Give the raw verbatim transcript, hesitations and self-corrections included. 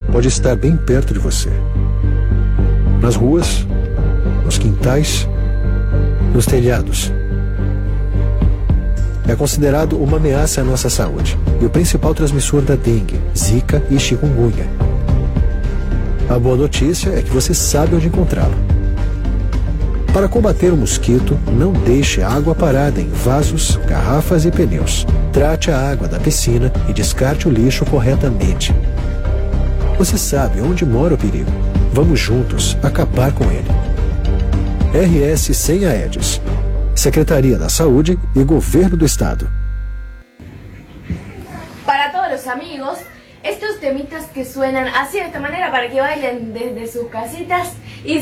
pode estar bem perto de você. Nas ruas, nos quintais, nos telhados. É considerado uma ameaça à nossa saúde e o principal transmissor da dengue, zika e chikungunya. A boa notícia é que você sabe onde encontrá-lo. Para combater o mosquito, não deixe água parada em vasos, garrafas e pneus. Trate a água da piscina e descarte o lixo corretamente. Você sabe onde mora o perigo. Vamos juntos acabar com ele. R S sem a Aedes. Secretaria da Saúde y Gobierno do Estado. Para todos los amigos, estos temitas que suenan así de esta manera para que bailen desde sus casitas y